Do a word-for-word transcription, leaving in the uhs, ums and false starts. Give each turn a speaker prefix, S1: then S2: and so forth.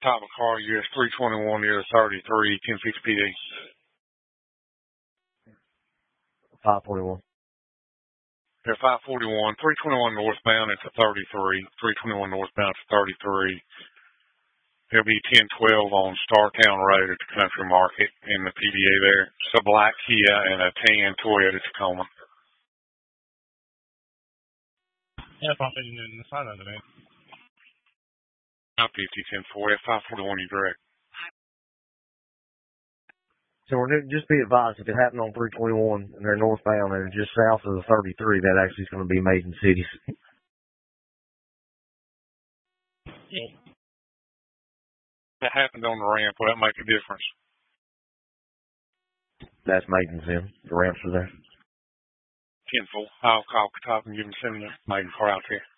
S1: top of the car, U S three twenty-one, U S thirty-three, ten fifty P D.
S2: five forty-one.
S1: They're five forty-one, three twenty-one northbound, it's a thirty-three, three twenty-one northbound, it's a thirty-three. It'll be ten twelve on Startown Road at the Country Market in the P D A there. It's a black Kia and a tan Toyota Tacoma.
S3: Yeah, five fifty in the side of it, man.
S1: five fifty, ten forty, five forty-one, you direct.
S2: So we're gonna just be advised if it happened on three twenty-one and they're northbound and just south of the thirty-three, that actually is going to be Mason Cities.
S1: Yeah. That happened on the ramp. Will that make a difference?
S2: That's Mason's in. The ramps are there.
S1: ten four. I'll call Catawba and give him send the Maiden car out there.